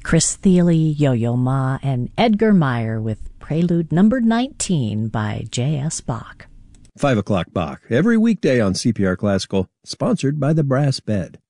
Chris Thile, Yo-Yo Ma, and Edgar Meyer with Prelude number 19 by J.S. Bach. 5 o'clock Bach, every weekday on CPR Classical, sponsored by the Brass Bed.